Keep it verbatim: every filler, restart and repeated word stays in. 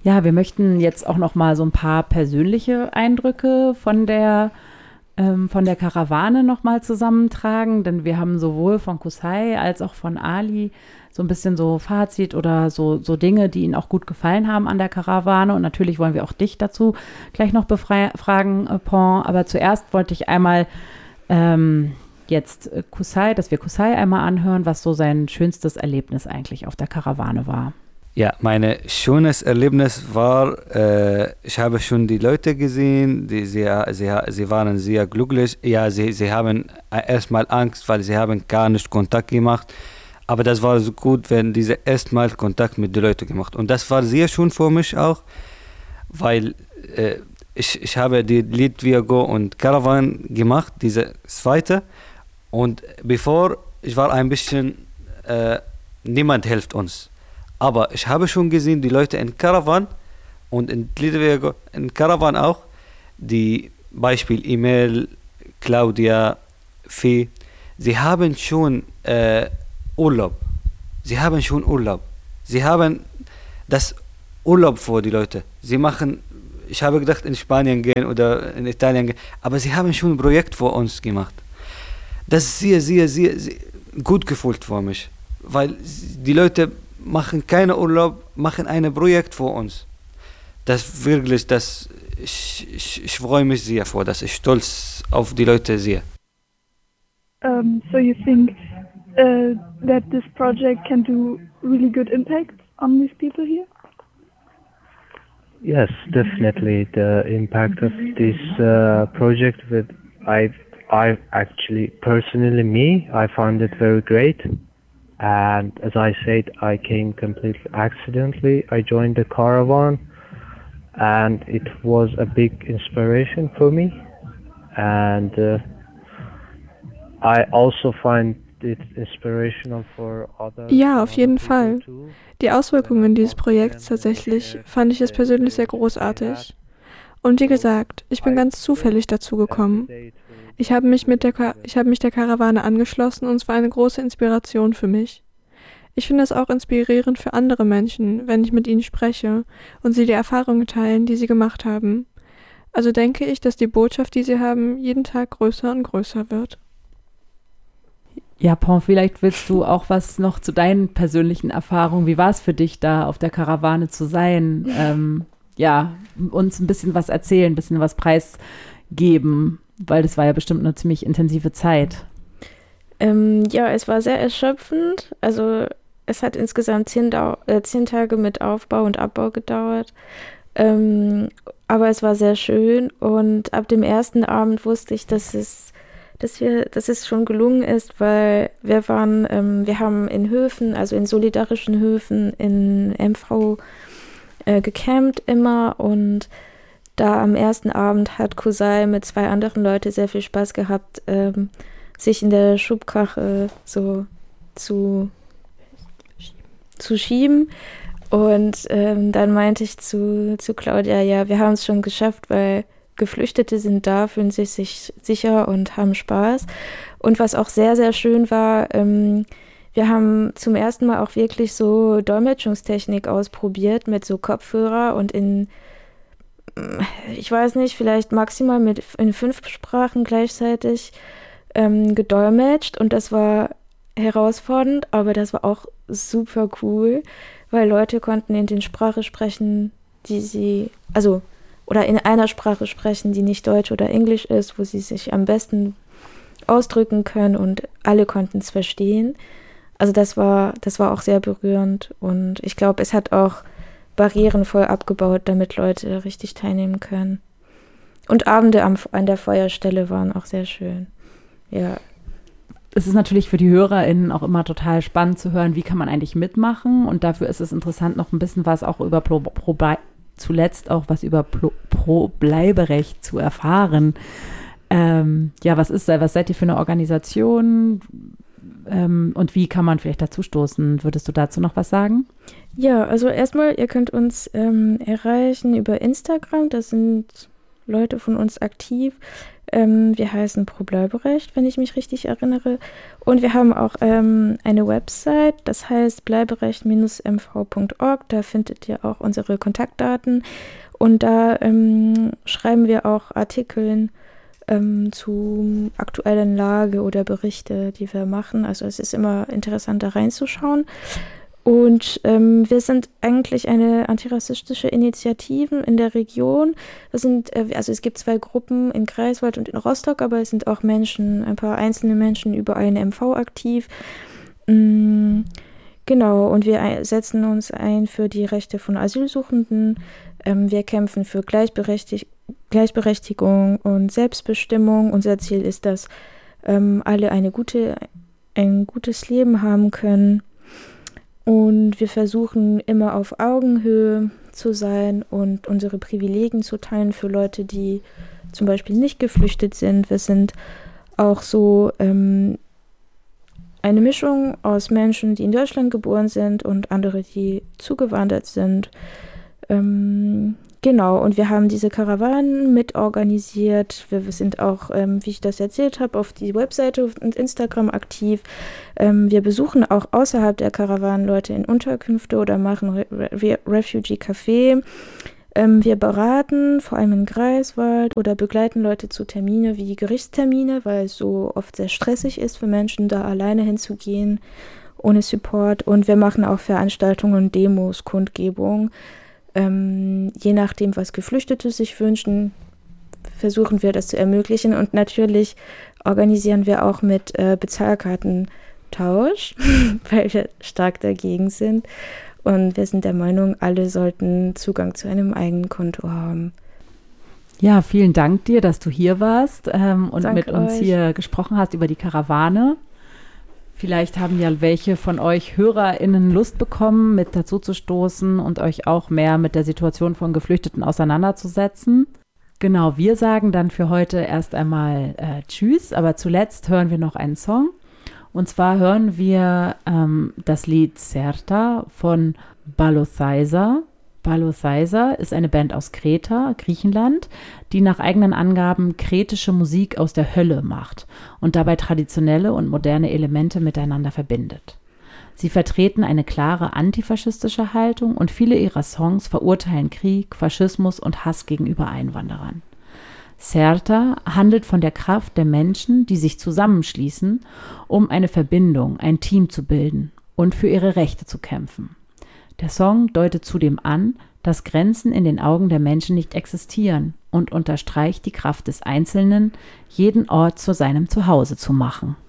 Ja, wir möchten jetzt auch noch mal so ein paar persönliche Eindrücke von der, ähm, von der Karawane noch mal zusammentragen, denn wir haben sowohl von Qusay als auch von Ali so ein bisschen so Fazit oder so, so Dinge, die ihnen auch gut gefallen haben an der Karawane. Und natürlich wollen wir auch dich dazu gleich noch befragen, äh, Pon. Aber zuerst wollte ich einmal ähm, jetzt äh, Qusay, dass wir Qusay einmal anhören, was so sein schönstes Erlebnis eigentlich auf der Karawane war. Ja, mein schönes Erlebnis war, äh, ich habe schon die Leute gesehen, die sehr, sehr, sie waren sehr glücklich. Ja, sie, sie haben erstmal Angst, weil sie haben gar nicht Kontakt gemacht. Aber das war so gut, wenn diese erstmal Kontakt mit den Leuten gemacht. Und das war sehr schön für mich auch, weil äh, ich, ich habe die Lied Viago und Caravan gemacht, diese zweite. Und bevor, ich war ein bisschen, äh, niemand hilft uns. Aber ich habe schon gesehen, die Leute in Caravan und in Lied Viago, in Caravan auch, die Beispiel Emil, Claudia, Fee, sie haben schon äh, Urlaub. Sie haben schon Urlaub. Sie haben das Urlaub vor die Leute. Sie machen, ich habe gedacht, in Spanien gehen oder in Italien gehen, aber sie haben schon ein Projekt für uns gemacht. Das ist sehr, sehr, sehr, sehr gut gefühlt für mich, weil die Leute machen keinen Urlaub, machen ein Projekt für uns. Das wirklich, das, ich, ich, ich freue mich sehr vor, dass ich stolz auf die Leute sehe. Um, so you think Uh, that this project can do really good impact on these people here? Yes, definitely. The impact of this uh, project with I, I actually personally me, I found it very great. And as I said, I came completely accidentally. I joined the caravan, and it was a big inspiration for me. And uh, I also find Ja, auf jeden Fall. Die Auswirkungen dieses Projekts tatsächlich fand ich es persönlich sehr großartig. Und wie gesagt, ich bin ganz zufällig dazu gekommen. Ich habe mich mit der Ka- ich habe mich der Karawane angeschlossen und es war eine große Inspiration für mich. Ich finde es auch inspirierend für andere Menschen, wenn ich mit ihnen spreche und sie die Erfahrungen teilen, die sie gemacht haben. Also denke ich, dass die Botschaft, die sie haben, jeden Tag größer und größer wird. Ja, Pon, vielleicht willst du auch was noch zu deinen persönlichen Erfahrungen. Wie war es für dich, da auf der Karawane zu sein? Ähm, ja, uns ein bisschen was erzählen, ein bisschen was preisgeben, weil das war ja bestimmt eine ziemlich intensive Zeit. Ähm, ja, es war sehr erschöpfend. Also es hat insgesamt zehn, Dau- äh, zehn Tage mit Aufbau und Abbau gedauert. Ähm, aber es war sehr schön und ab dem ersten Abend wusste ich, dass es dass wir, dass es schon gelungen ist, weil wir waren, ähm, wir haben in Höfen, also in solidarischen Höfen in M V äh, gecampt immer und da am ersten Abend hat Qusay mit zwei anderen Leuten sehr viel Spaß gehabt, ähm, sich in der Schubkarre so zu, zu schieben und ähm, dann meinte ich zu, zu Claudia, ja, wir haben es schon geschafft, weil Geflüchtete sind da, fühlen sich, sich sicher und haben Spaß. Und was auch sehr, sehr schön war, ähm, wir haben zum ersten Mal auch wirklich so Dolmetschungstechnik ausprobiert mit so Kopfhörer und in, ich weiß nicht, vielleicht maximal mit in fünf Sprachen gleichzeitig ähm, gedolmetscht. Und das war herausfordernd, aber das war auch super cool, weil Leute konnten in den Sprache sprechen, die sie, also oder in einer Sprache sprechen, die nicht Deutsch oder Englisch ist, wo sie sich am besten ausdrücken können und alle konnten es verstehen. Also das war, das war auch sehr berührend und ich glaube, es hat auch Barrieren voll abgebaut, damit Leute richtig teilnehmen können. Und Abende am, an der Feuerstelle waren auch sehr schön. Ja. Es ist natürlich für die HörerInnen auch immer total spannend zu hören, wie kann man eigentlich mitmachen und dafür ist es interessant, noch ein bisschen was auch über Pro, Pro, zuletzt auch was über Pro, Pro Bleiberecht zu erfahren. Ähm, ja, was ist, was seid ihr für eine Organisation ähm, und wie kann man vielleicht dazu stoßen? Würdest du dazu noch was sagen? Ja, also erstmal, ihr könnt uns ähm, erreichen über Instagram, das sind Leute von uns aktiv. Ähm, wir heißen Pro Bleiberecht, wenn ich mich richtig erinnere. Und wir haben auch ähm, eine Website, das heißt bleiberecht Bindestrich m v Punkt org. Da findet ihr auch unsere Kontaktdaten. Und da ähm, schreiben wir auch Artikel ähm, zu aktuellen Lage oder Berichte, die wir machen. Also es ist immer interessant, da reinzuschauen. Und ähm, wir sind eigentlich eine antirassistische Initiative in der Region. Wir sind, äh, also es gibt zwei Gruppen in Greifswald und in Rostock, aber es sind auch Menschen, ein paar einzelne Menschen über eine M V aktiv. Mm, genau, und wir ein, setzen uns ein für die Rechte von Asylsuchenden. Ähm, wir kämpfen für Gleichberechtig- Gleichberechtigung und Selbstbestimmung. Unser Ziel ist, dass ähm, alle eine gute, ein gutes Leben haben können. Und wir versuchen immer auf Augenhöhe zu sein und unsere Privilegien zu teilen für Leute, die zum Beispiel nicht geflüchtet sind. Wir sind auch so ähm, eine Mischung aus Menschen, die in Deutschland geboren sind und andere, die zugewandert sind. Ähm, genau, und wir haben diese Karawanen mitorganisiert. Wir, wir sind auch, ähm, wie ich das erzählt habe, auf die Webseite und Instagram aktiv. Ähm, wir besuchen auch außerhalb der Karawanen Leute in Unterkünfte oder machen Re- Re- Refugee-Café. Ähm, wir beraten, vor allem in Greifswald, oder begleiten Leute zu Termine wie Gerichtstermine, weil es so oft sehr stressig ist für Menschen, da alleine hinzugehen, ohne Support. Und wir machen auch Veranstaltungen, Demos, Kundgebungen. Ähm, je nachdem, was Geflüchtete sich wünschen, versuchen wir das zu ermöglichen. Und natürlich organisieren wir auch mit äh, Bezahlkartentausch, weil wir stark dagegen sind. Und wir sind der Meinung, alle sollten Zugang zu einem eigenen Konto haben. Ja, vielen Dank dir, dass du hier warst ähm, und Danke mit uns euch. hier gesprochen hast über die Karawane. Vielleicht haben ja welche von euch HörerInnen Lust bekommen, mit dazu zu stoßen und euch auch mehr mit der Situation von Geflüchteten auseinanderzusetzen. Genau, wir sagen dann für heute erst einmal äh, Tschüss, aber zuletzt hören wir noch einen Song. Und zwar hören wir ähm, das Lied Certa von Balothaisa. Balothaisa ist eine Band aus Kreta, Griechenland, die nach eigenen Angaben kretische Musik aus der Hölle macht und dabei traditionelle und moderne Elemente miteinander verbindet. Sie vertreten eine klare antifaschistische Haltung und viele ihrer Songs verurteilen Krieg, Faschismus und Hass gegenüber Einwanderern. Certa handelt von der Kraft der Menschen, die sich zusammenschließen, um eine Verbindung, ein Team zu bilden und für ihre Rechte zu kämpfen. Der Song deutet zudem an, dass Grenzen in den Augen der Menschen nicht existieren und unterstreicht die Kraft des Einzelnen, jeden Ort zu seinem Zuhause zu machen.